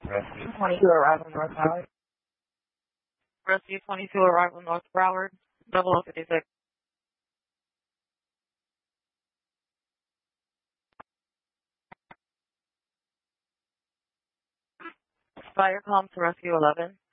Rescue 22 arrival North Broward. Rescue 22 arrival North Broward, 0056. Fire comm to Rescue 11.